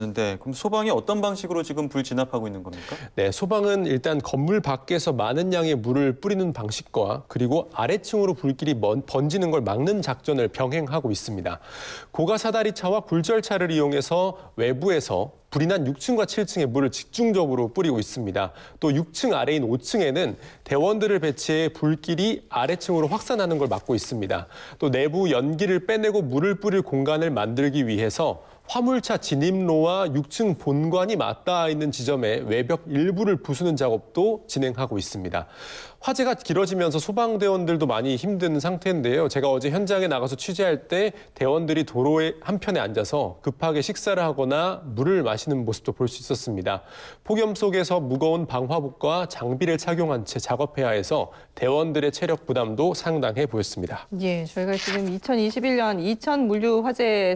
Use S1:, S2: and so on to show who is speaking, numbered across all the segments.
S1: 네, 그럼 소방이 어떤 방식으로 지금 불 진압하고 있는 겁니까?
S2: 네, 소방은 일단 건물 밖에서 많은 양의 물을 뿌리는 방식과 그리고 아래층으로 불길이 번지는 걸 막는 작전을 병행하고 있습니다. 고가 사다리차와 굴절차를 이용해서 외부에서 불이 난 6층과 7층에 물을 집중적으로 뿌리고 있습니다. 또 6층 아래인 5층에는 대원들을 배치해 불길이 아래층으로 확산하는 걸 막고 있습니다. 또 내부 연기를 빼내고 물을 뿌릴 공간을 만들기 위해서 화물차 진입로와 6층 본관이 맞닿아 있는 지점에 외벽 일부를 부수는 작업도 진행하고 있습니다. 화재가 길어지면서 소방대원들도 많이 힘든 상태인데요. 제가 어제 현장에 나가서 취재할 때 대원들이 도로의 한편에 앉아서 급하게 식사를 하거나 물을 마시는 모습도 볼 수 있었습니다. 폭염 속에서 무거운 방화복과 장비를 착용한 채 작업해야 해서 대원들의 체력 부담도 상당해 보였습니다.
S3: 예, 저희가 지금 2021년 이천 물류 화재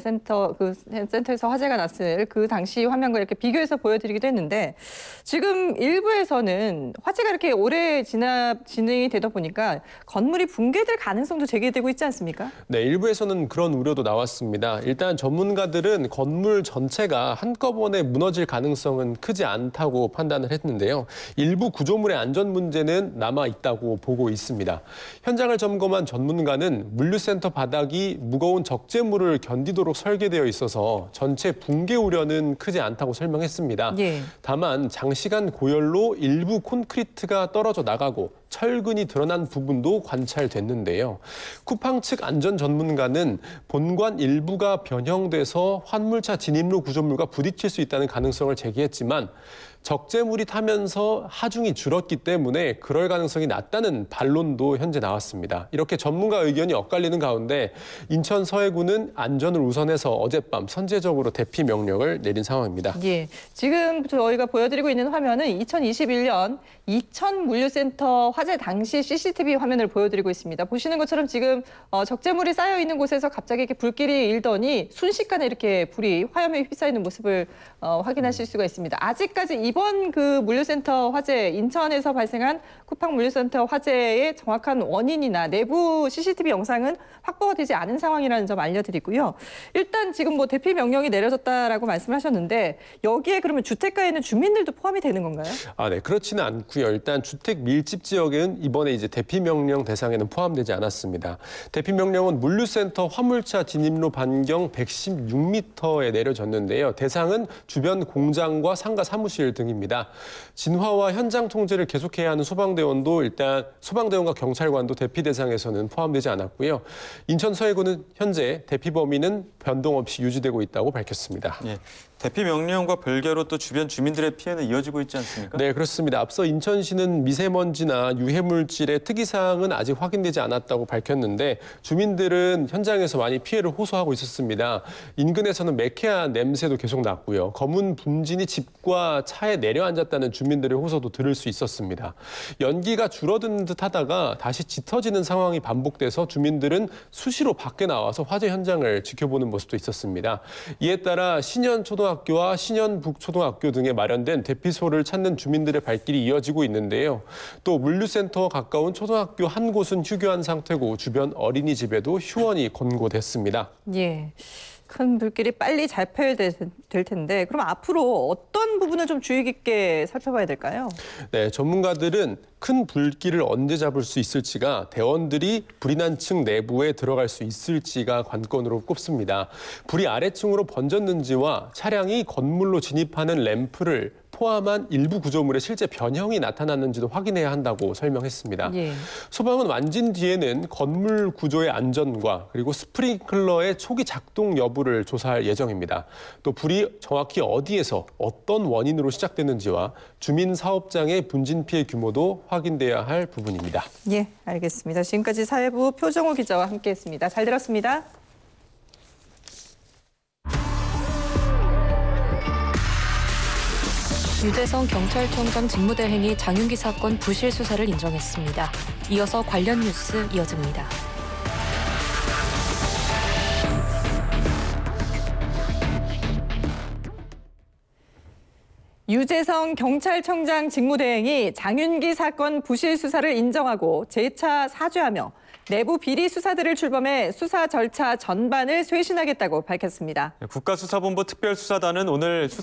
S3: 센터에서 화재가 났을 그 당시 화면과 이렇게 비교해서 보여드리기도 했는데 지금 일부에서는 화재가 이렇게 오래 진행이 되다 보니까 건물이 붕괴될 가능성도 제기되고 있지 않습니까?
S2: 네, 일부에서는 그런 우려도 나왔습니다. 일단 전문가들은 건물 전체가 한꺼번에 무너질 가능성은 크지 않다고 판단을 했는데요. 일부 구조물의 안전 문제는 남아 있다고 보고 있습니다. 현장을 점검한 전문가는 물류센터 바닥이 무거운 적재물을 견디도록 설계되어 있어서 전체 붕괴 우려는 크지 않다고 설명했습니다.
S3: 예.
S2: 다만 장시간 고열로 일부 콘크리트가 떨어져 나가고 철근이 드러난 부분도 관찰됐는데요. 쿠팡 측 안전 전문가는 본관 일부가 변형돼서 화물차 진입로 구조물과 부딪힐 수 있다는 가능성을 제기했지만 적재물이 타면서 하중이 줄었기 때문에 그럴 가능성이 낮다는 반론도 현재 나왔습니다. 이렇게 전문가 의견이 엇갈리는 가운데 인천 서해구는 안전을 우선해서 어젯밤 선제적으로 대피 명령을 내린 상황입니다.
S3: 예, 지금 저희가 보여드리고 있는 화면은 2021년 이천 물류센터 화재 당시 CCTV 화면을 보여드리고 있습니다. 보시는 것처럼 지금 적재물이 쌓여 있는 곳에서 갑자기 이렇게 불길이 일더니 순식간에 이렇게 불이 화염에 휩싸이는 모습을 확인하실 수가 있습니다. 아직까지 이번 그 물류센터 화재, 인천에서 발생한 쿠팡 물류센터 화재의 정확한 원인이나 내부 CCTV 영상은 확보가 되지 않은 상황이라는 점 알려드리고요. 일단 지금 뭐 대피 명령이 내려졌다라고 말씀하셨는데 여기에 그러면 주택가에 있는 주민들도 포함이 되는 건가요?
S2: 네, 그렇지는 않고요. 일단 주택 밀집 지역은 이번에 이제 대피 명령 대상에는 포함되지 않았습니다. 대피 명령은 물류센터 화물차 진입로 반경 116m에 내려졌는데요. 대상은 주변 공장과 상가 사무실 등입니다. 진화와 현장 통제를 계속해야 하는 소방대원도 일단 소방대원과 경찰관도 대피 대상에서는 포함되지 않았고요. 인천 서해구는 현재 대피 범위는 변동 없이 유지되고 있다고 밝혔습니다.
S1: 예, 대피 명령과 별개로 또 주변 주민들의 피해는 이어지고 있지 않습니까?
S2: 네, 그렇습니다. 앞서 인천시는 미세먼지나 유해물질의 특이사항은 아직 확인되지 않았다고 밝혔는데 주민들은 현장에서 많이 피해를 호소하고 있었습니다. 인근에서는 매캐한 냄새도 계속 났고요. 검은 분진이 집과 차에 내려앉았다는 주민들의 호소도 들을 수 있었습니다. 연기가 줄어드는 듯 하다가 다시 짙어지는 상황이 반복돼서 주민들은 수시로 밖에 나와서 화재 현장을 지켜보는 모습도 있었습니다. 이에 따라 신현초등학교와 신현북초등학교 등에 마련된 대피소를 찾는 주민들의 발길이 이어지고 있는데요. 또 물류센터 가까운 초등학교 한 곳은 휴교한 상태고 주변 어린이집에도 휴원이 권고됐습니다.
S3: 예. 큰 불길이 빨리 잘 될 텐데 그럼 앞으로 어떤 부분을 좀 주의 깊게 살펴봐야 될까요?
S2: 네, 전문가들은 큰 불길을 언제 잡을 수 있을지가 대원들이 불이 난 층 내부에 들어갈 수 있을지가 관건으로 꼽습니다. 불이 아래층으로 번졌는지와 차량이 건물로 진입하는 램프를 포함한 일부 구조물의 실제 변형이 나타났는지도 확인해야 한다고 설명했습니다.
S3: 예.
S2: 소방은 완진 뒤에는 건물 구조의 안전과 그리고 스프링클러의 초기 작동 여부를 조사할 예정입니다. 또 불이 정확히 어디에서 어떤 원인으로 시작됐는지와 주민 사업장의 분진 피해 규모도 확인돼야 할 부분입니다.
S3: 예, 알겠습니다. 지금까지 사회부 표정호 기자와 함께했습니다. 잘 들었습니다.
S4: 유재성 경찰청장 직무대행이 장윤기 사건 부실 수사를 인정했습니다. 이어서 관련 뉴스 이어집니다.
S3: 유재성 경찰청장 직무대행이 장윤기 사건 부실 수사를 인정하고 재차 사죄하며 내부 비리 수사들을 출범해 수사 절차 전반을 쇄신하겠다고 밝혔습니다.
S1: 국가수사본부 특별수사단은 오늘